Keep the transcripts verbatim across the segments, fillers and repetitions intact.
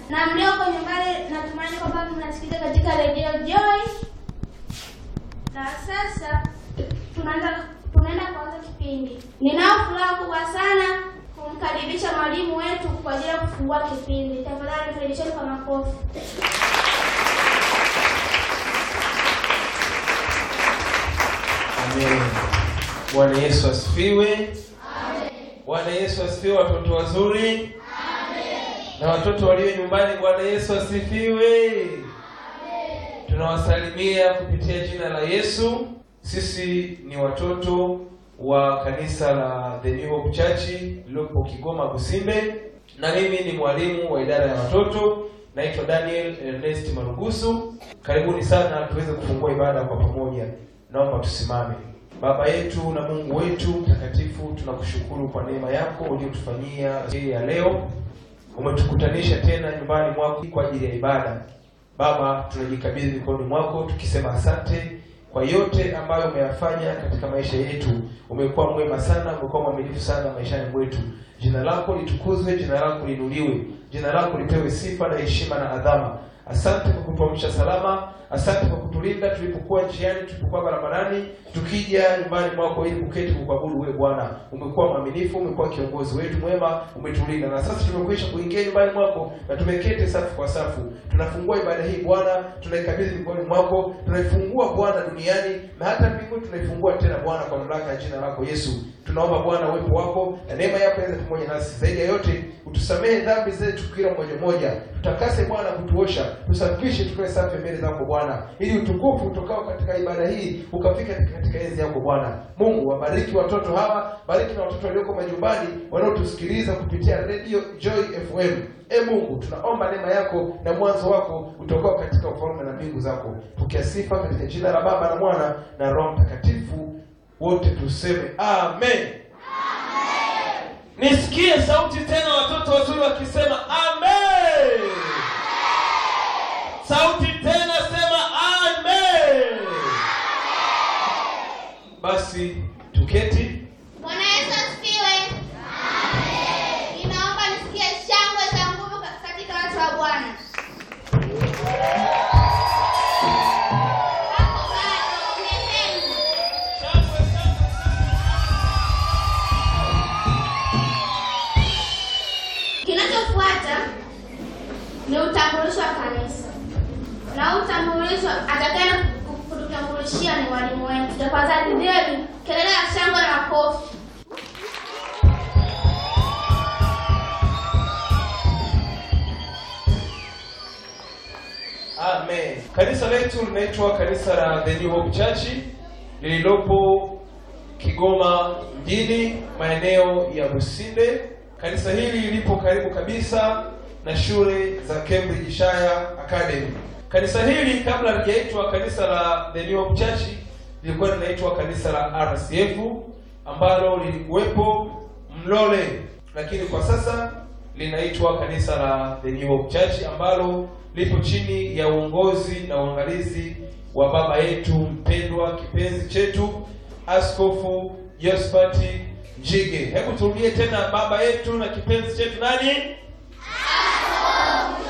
Na mlioko nyumbani natumaini kwamba mnasikiliza katika Radio Joy. Na sasa tunaanza tunaenda kuanza kipindi. Ninao furaha kubwa sana kumkaribisha mwalimu wetu kwa ajili ya kufungua kipindi. Tafadhali tukaribisheni kwa makofi. Amen. Bwana Yesu asifiwe. Amen. Bwana Yesu asifiwe watoto wazuri. Amen. Na watoto walio nyumbani Bwana Yesu asifiwe. Amen. Tunawasalimia kupitia jina la Yesu. Sisi ni watoto wa kanisa la The New Hope Church lilopo Kigoma Busimbe, na mimi ni mwalimu wa idara ya watoto. Naitwa Daniel Ernest Marugusu. Karibuni sana tuweze kufungua ibada kwa pamoja. Naomba tusimame. Baba yetu na Mungu wetu mtakatifu, tunakushukuru kwa neema yako uliyotufanyia ya leo. Umetukutanisha tena nyumbani mwako kwa ajili ya ibada. Baba, tunajikabidhi mikononi mwako tukisema asante kwa yote ambayo umeyafanya katika maisha yetu. Umekuwa mwema sana, umekuwa mwaminifu sana maishani mwetu. Jina lako litukuzwe, jina lako liinuliwe, jina lako lipewe sifa na heshima na adhama. Asante kwa kutuamsha salama, asante kwa kutulinda tulipokuwa njiani, tulipokuwa barabarani, tukija nyumbani mwako ili kuketi kukuabudu wewe Bwana. Umekuwa mwaminifu, umekuwa kiongozi wetu mwema, umetulinda. Na sasa tumekwisha kuingia nyumbani mwako na tumeketi safu kwa safu. Tunafungua ibada hii Bwana, tunaikabidhi mikononi mwako, tunaifungua Bwana duniani na hata mbinguni tunaifungua tena Bwana kwa mamlaka ya jina lako Yesu. Tunaomba Bwana uwepo wako na neema yako iweze pamoja nasi. Zaidi ya yote, utusamehe dhambi zetu kila mmoja mmoja. Tutakase Bwana kutuosha, tusafishe tukae safi mbele zako Bwana, ili utukufu utokao katika ibada hii ukafika katika enzi yako Bwana. Mungu, wabariki watoto hawa, bariki na watoto walioko majumbani wanaotusikiliza kupitia Radio Joy F M. E Mungu, tunaomba neema yako na mwanzo wako utokao katika ufalme na mbingu zako. Pokea sifa katika jina la Baba na Mwana na Roho Mtakatifu. Wote tuseme amen. Amen. Nisikie sauti tena watoto wazuri wakisema amen. Amen. Sauti tena sema amen. Amen. Basi tuketi. Bwana Yesu asifiwe. Amen. Ninaomba nisikie shangwe za nguvu katika watu wa Bwana. Kinachofuata ni utambulisho wa kanisa. Na utambulisho atakaye kututambulishia ni walimu wetu. Tafadhali David, kelele ya shangwe na makofi. Amen. Kanisa letu linaitwa kanisa la The New Hope Church lililopo Kigoma mjini, maeneo ya Busimbe. Kanisa hili lipo karibu kabisa na shule za Cambridge Shire Academy. Kanisa hili kabla halijaitwa kanisa la The New Hope Church lilikuwa linaitwa kanisa la R C F ambalo lilikuwepo Mlole, lakini kwa sasa linaitwa kanisa la The New Hope Church ambalo lipo chini ya uongozi na uangalizi wa baba yetu mpendwa kipenzi chetu Askofu Josephat Njige. Hebu turudie tena, baba yetu na kipenzi chetu nani? Askofu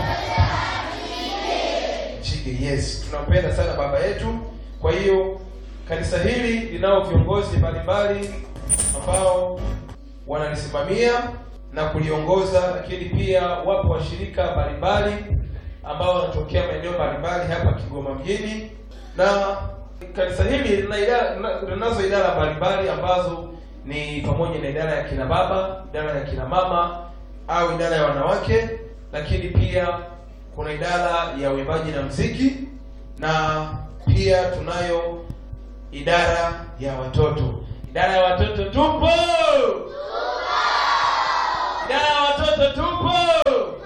Njige. Yes, tunampenda sana baba yetu. Kwa hiyo kanisa hili linao viongozi mbalimbali ambao wanalisimamia na kuliongoza, lakini pia wapo washirika mbalimbali ambao wanatokea maeneo mbalimbali hapa Kigoma mjini. Na kanisa hili lina idara, linazo idara mbalimbali ambazo ni pamoja na idara ya kina baba, idara ya kina mama au idara ya wanawake, lakini pia kuna idara ya uimbaji na muziki, na pia tunayo idara ya watoto. Idara ya watoto tupo? Tupo! Idara ya watoto tupo? Tupo!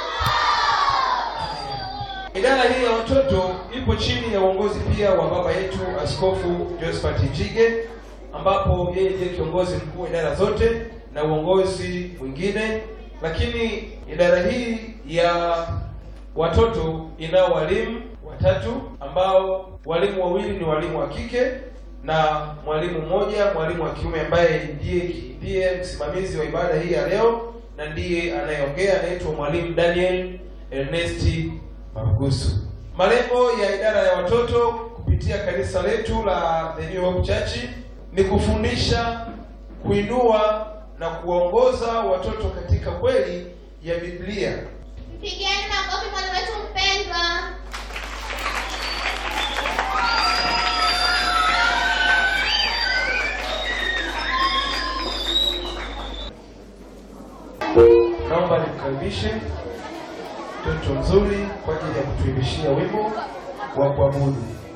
Idara hii ya watoto ipo chini ya uongozi pia wa baba yetu Askofu Josephat Njige, ambapo yeye ndiye kiongozi mkuu wa idara zote na uongozi mwingine. Lakini idara hii ya watoto inao walimu watatu, ambao walimu wawili ni walimu wa kike na mwalimu mmoja mwalimu wa kiume ambaye ndiye ndiye msimamizi wa ibada hii ya leo. na ndiye anayeongea, anaitwa Mwalimu Daniel Ernest Mabugusu. Malengo ya idara ya watoto kupitia kanisa letu la The New Hope Church ni kufundisha, kuinua na kuongoza watoto katika kweli ya Biblia. Mpigieni makofi mwalimu wetu mpendwa. Naomba nimkaribishe mtoto mzuri kwa ajili ya kutuimbishia wimbo wa kuabudu.